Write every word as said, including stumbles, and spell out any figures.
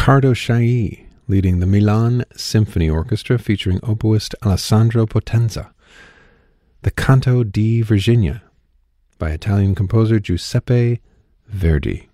Riccardo Chailly, leading the Milan Symphony Orchestra featuring oboist Alessandro Potenza. The Canto di Virginia by Italian composer Giuseppe Verdi.